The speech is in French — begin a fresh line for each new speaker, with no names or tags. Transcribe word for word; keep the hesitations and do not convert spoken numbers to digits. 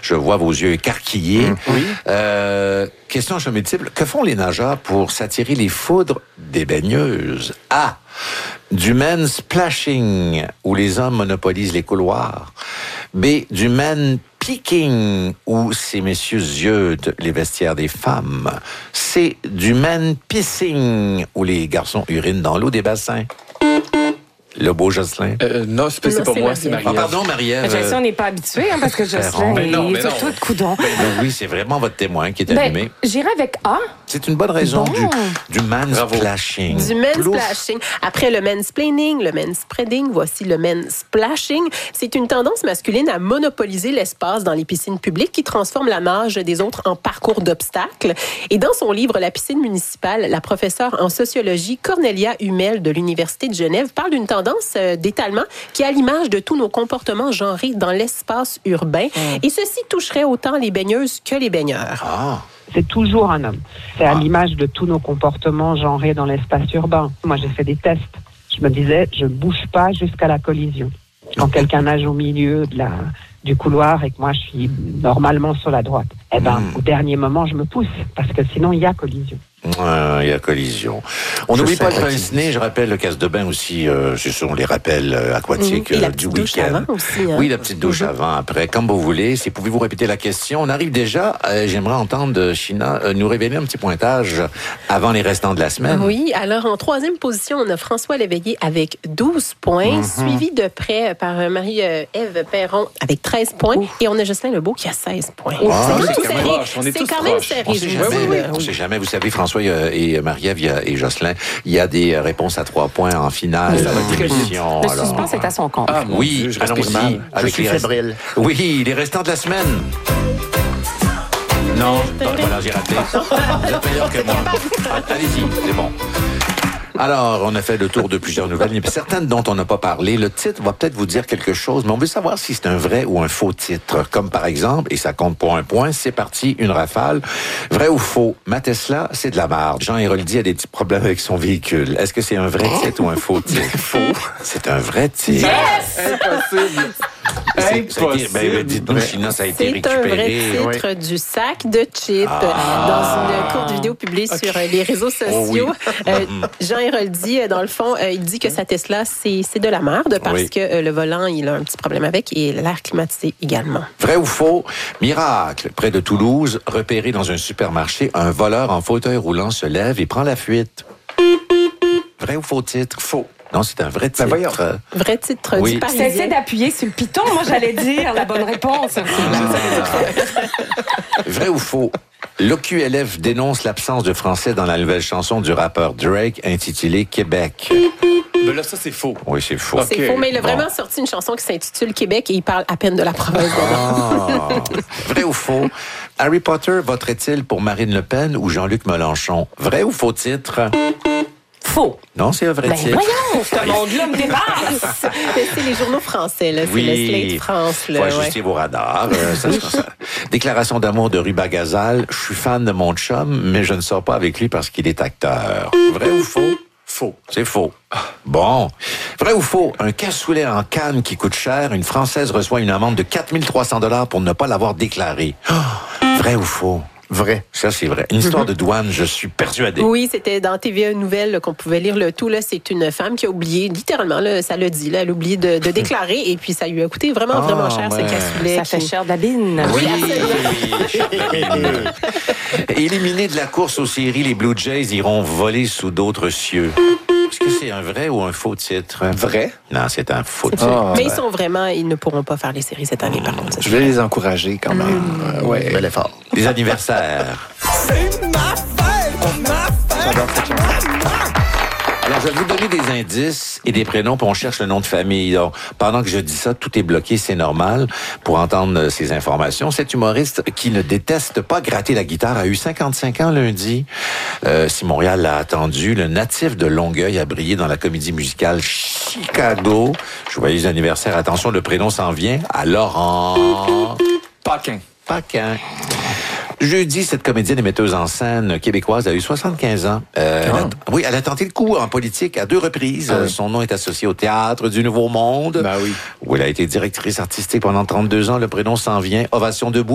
Je vois vos yeux écarquillés.
Mmh, oui.
Euh, question à choix multiple. Que font les nageurs pour s'attirer les foudres des baigneuses? A. Du men splashing, où les hommes monopolisent les couloirs. B. Du men peeking, où ces messieurs ziotent les vestiaires des femmes. C. Du men pissing, où les garçons urinent dans l'eau des bassins. Le beau Jocelyn.
Euh, non, c'est pas, c'est
Non,
pas
c'est
moi,
Marie-Ève.
c'est Marie-Ève.
Ah, pardon, Marie-Ève.
Je sais, on n'est pas habitué, hein, parce que Jocelyn
Mais
non, mais
est sur
non.
tout de coudon.
Ben oui, c'est vraiment votre témoin qui est
Ben,
allumé.
j'irai avec A.
C'est une bonne raison
Bon.
du, du mansplashing.
Du mansplashing. Après le mansplaining, le manspreading, voici le mansplashing. C'est une tendance masculine à monopoliser l'espace dans les piscines publiques qui transforme la nage des autres en parcours d'obstacles. Et dans son livre La piscine municipale, la professeure en sociologie Cornelia Hummel de l'Université de Genève parle d'une tendance d'étalement qui a l'image de tous nos comportements genrés dans l'espace urbain. Mmh. Et ceci toucherait autant les baigneuses que les baigneurs.
Ah.
C'est toujours un homme. C'est à l'image de tous nos comportements genrés dans l'espace urbain. Moi, j'ai fait des tests. Je me disais, je ne bouge pas jusqu'à la collision. Quand quelqu'un nage au milieu de la, du couloir et que moi, je suis normalement sur la droite, eh ben, mmh. au dernier moment, je me pousse parce que sinon, il y a collision.
Euh, il y a collision. On n'oublie pas le pince-nez, je rappelle le casse de bain aussi, euh, ce sont les rappels euh, aquatiques
mmh. Et la
euh,
petite
du
douche
week-end.
avant aussi, hein?
Oui, la petite douche mmh. avant, après, comme vous voulez. Si pouvez-vous répéter la question? On arrive déjà, euh, j'aimerais entendre China euh, nous révéler un petit pointage avant les restants de la semaine.
Oui, alors en troisième position, on a François Léveillé avec douze points, mmh. suivi de près par Marie-Ève Perron avec treize points. Ouf. Et on a Justin Lebeau qui a seize points.
Oh,
c'est
c'est
quand même,
proche, on est
c'est
tous
quand même
proches.
serré.
On sait jamais,
oui, oui,
on sait jamais. Vous savez, François et Marie-Ève et Jocelyn, il y a des réponses à trois points en finale.
Ça va être très vite.
Le suspense est à son compte.
Ah, mon
oui,
Dieu, je respire
allons-y.
mal.
Avec
Je suis
les
fébrile.
Rest... Oui, les restants de la semaine. Non, voilà, j'ai raté. Vous êtes meilleur que moi. Allez-y, c'est bon. Alors, on a fait le tour de plusieurs nouvelles. Il y a certaines dont on n'a pas parlé. Le titre va peut-être vous dire quelque chose, mais on veut savoir si c'est un vrai ou un faux titre. Comme par exemple, et ça compte pour un point, c'est parti, une rafale. Vrai ou faux? Ma Tesla, c'est de la marde. Jean Héroldi a des petits problèmes avec son véhicule. Est-ce que c'est un vrai titre ou un faux titre? Faux. C'est un vrai titre.
Yes! Impossible!
C'est, ça a été, ben, dites-nous, China, ça a été
C'est
récupéré.
un vrai titre oui. du sac de chips ah. dans une courte vidéo publiée okay. sur les réseaux sociaux. Oh oui. euh, Jean Héroldi, dans le fond, euh, il dit que sa Tesla, c'est, c'est de la merde parce oui. que euh, le volant, il a un petit problème avec et l'air climatisé également.
Vrai ou faux? Miracle, près de Toulouse, repéré dans un supermarché, un voleur en fauteuil roulant se lève et prend la fuite. Vrai ou faux titre? Faux. Non, c'est un vrai titre. Ben voyons.
Vrai titre
oui.
du Parisien.
J'essaie d'appuyer sur le piton. Moi, j'allais dire la bonne réponse.
Vrai ou faux? L'O Q L F dénonce l'absence de français dans la nouvelle chanson du rappeur Drake intitulée Québec.
Mais là, ça, c'est faux.
Oui, c'est faux.
C'est okay. faux, mais il a vraiment bon. sorti une chanson qui s'intitule Québec et il parle à peine de la province
ah. Vrai ou faux? Harry Potter voterait-il pour Marine Le Pen ou Jean-Luc Mélenchon? Vrai ou faux titre?
Faux.
Non, c'est un vrai
ben
titre.
Voyons, ce monde-là me dépasse.
C'est les journaux français, là. C'est
oui.
le Slate France.
Il faut ajuster ouais. vos radars. Euh, ça, ça, ça. Déclaration d'amour de Ruba Gazal. Je suis fan de mon chum, mais je ne sors pas avec lui parce qu'il est acteur. Vrai ou faux? Faux. C'est faux. Bon. Vrai ou faux? Un cassoulet en canne qui coûte cher, une Française reçoit une amende de quatre mille trois cents dollars pour ne pas l'avoir déclaré. Oh, vrai ou faux? Vrai. Ça, c'est vrai. Une histoire mm-hmm. de douane, je suis persuadé.
Oui, c'était dans T V A Nouvelles là, qu'on pouvait lire le tout. Là, c'est une femme qui a oublié, littéralement, là, ça le dit, là, elle a oublié de, de déclarer et puis ça lui a coûté vraiment, oh, vraiment cher, ouais. ce cassoulet.
Ça fait cher d'abine.
Oui, oui, oui. Éliminés de la course aux séries, les Blue Jays iront voler sous d'autres cieux. Est-ce que c'est un vrai ou un faux titre?
Vrai?
Non, c'est un faux titre.
Oh, Mais ouais. ils sont vraiment, ils ne pourront pas faire les séries cette année, par contre.
Je vais les encourager quand même. Mmh. Euh, ouais.
Bel effort.
Les anniversaires.
C'est ma fête! Ma fête!
J'adore cette chanson.
Alors, je vais vous donner des indices et des prénoms, puis on cherche le nom de famille. Donc, pendant que je dis ça, tout est bloqué, c'est normal, pour entendre ces informations. Cet humoriste qui ne déteste pas gratter la guitare a eu cinquante-cinq ans lundi. Euh, si Montréal l'a attendu, le natif de Longueuil a brillé dans la comédie musicale Chicago. Joyeux anniversaire. Attention, le prénom s'en vient à Laurent.
Paquin.
Paquin. Jeudi, cette comédienne et metteuse en scène québécoise a eu soixante-quinze ans. Euh, oh. elle a, oui, elle a tenté le coup en politique à deux reprises. Ah oui. Son nom est associé au Théâtre du Nouveau Monde,
ben oui.
où elle a été directrice artistique pendant trente-deux ans. Le prénom s'en vient. Ovation debout.